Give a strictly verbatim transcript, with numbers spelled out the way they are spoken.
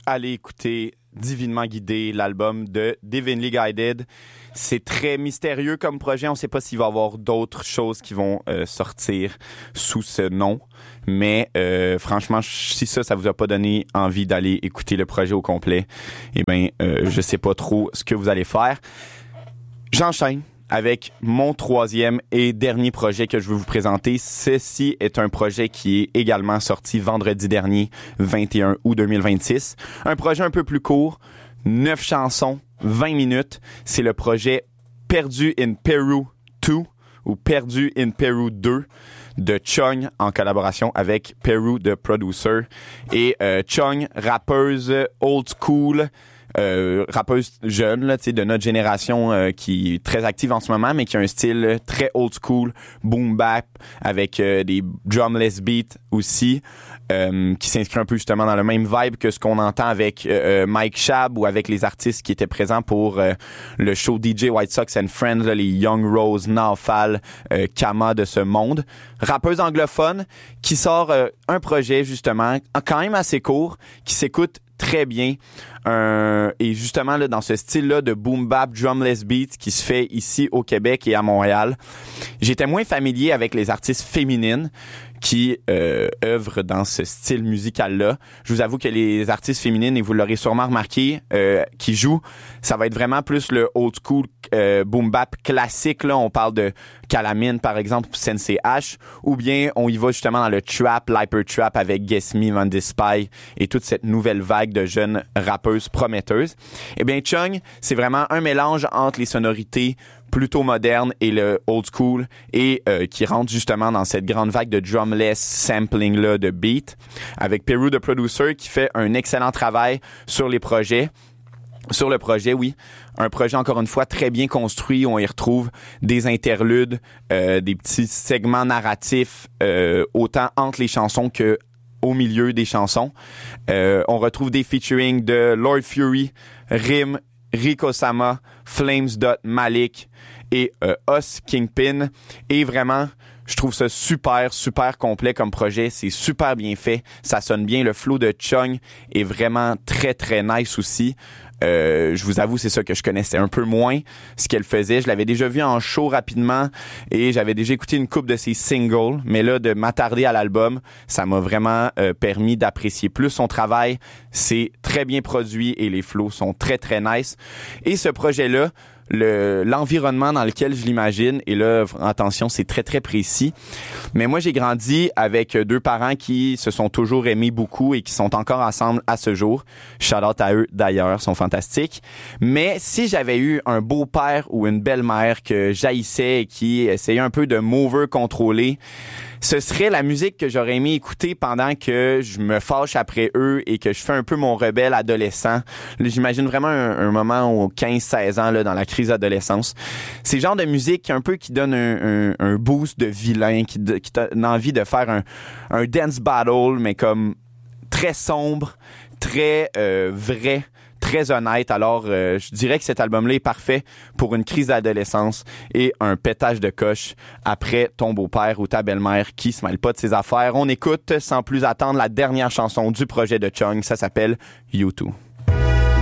allez écouter Divinement Guidé, l'album de Divinely Guided. C'est très mystérieux comme projet. On ne sait pas s'il va y avoir d'autres choses qui vont euh, sortir sous ce nom. Mais euh, franchement, si ça, ça vous a pas donné envie d'aller écouter le projet au complet, eh bien, euh, je sais pas trop ce que vous allez faire. J'enchaîne avec mon troisième et dernier projet que je veux vous présenter. Ceci est un projet qui est également sorti vendredi dernier, vingt et un août deux mille vingt-six. Un projet un peu plus court, neuf chansons, vingt minutes. C'est le projet Perdu in Peru deux ou Perdu in Peru deux de Chung en collaboration avec Peru the Producer. Et euh, Chung, rappeuse old school, Euh, rappeuse jeune là, tu sais, de notre génération euh, qui est très active en ce moment, mais qui a un style très old school, boom bap, avec euh, des drumless beats aussi, euh, qui s'inscrit un peu justement dans le même vibe que ce qu'on entend avec euh, Mike Schaab ou avec les artistes qui étaient présents pour euh, le show D J White Sox and Friends, là, les Young Rose, Naofal, euh, Kama de ce monde. Rappeuse anglophone qui sort euh, un projet justement quand même assez court, qui s'écoute très bien. Euh, et justement, là, dans ce style-là de boom bap, drumless beats qui se fait ici au Québec et à Montréal, j'étais moins familier avec les artistes féminines qui euh, œuvrent dans ce style musical-là. Je vous avoue que les artistes féminines, et vous l'aurez sûrement remarqué, euh, qui jouent, ça va être vraiment plus le old school euh, boom bap classique. Là, on parle de Calamine, par exemple, Sensei H, ou bien on y va justement dans le trap, l'hyper trap avec Guess Me, Van Spy et toute cette nouvelle vague de jeunes rappeuses prometteuses. Eh bien, Chung, c'est vraiment un mélange entre les sonorités plutôt moderne et le old school et euh, qui rentre justement dans cette grande vague de drumless sampling là de beat avec Peru the Producer qui fait un excellent travail sur les projets. Sur le projet, oui, un projet encore une fois très bien construit. On y retrouve des interludes, euh, des petits segments narratifs euh, autant entre les chansons que au milieu des chansons. Euh, on retrouve des featuring de Lord Fury, Rim, Rico Sama, Flames. Malik et euh, Us Kingpin. Et vraiment, je trouve ça super, super complet comme projet. C'est super bien fait. Ça sonne bien. Le flow de Chung est vraiment très, très nice aussi. Euh, je vous avoue, c'est ça que je connaissais un peu moins, ce qu'elle faisait. Je l'avais déjà vu en show rapidement et j'avais déjà écouté une couple de ses singles. Mais là, de m'attarder à l'album, ça m'a vraiment euh, permis d'apprécier plus son travail. C'est très bien produit et les flows sont très, très nice. Et ce projet-là, le l'environnement dans lequel je l'imagine, et là, attention, c'est très, très précis. Mais moi, j'ai grandi avec deux parents qui se sont toujours aimés beaucoup et qui sont encore ensemble à ce jour. Shout out à eux, d'ailleurs, sont fantastiques. Mais si j'avais eu un beau-père ou une belle-mère que j'haïssais et qui essayait un peu de m'over-contrôler, ce serait la musique que j'aurais aimé écouter pendant que je me fâche après eux et que je fais un peu mon rebelle adolescent. Là, j'imagine vraiment un, un moment aux quinze seize ans, là, dans la crise d'adolescence. C'est le genre de musique un peu qui donne un, un, un boost de vilain, qui, de, qui donne envie de faire un, un dance battle, mais comme très sombre, très euh, vrai, très honnête. Alors, euh, je dirais que cet album-là est parfait pour une crise d'adolescence et un pétage de coche après ton beau-père ou ta belle-mère qui se mêle pas de ses affaires. On écoute sans plus attendre la dernière chanson du projet de Chung. Ça s'appelle You Too.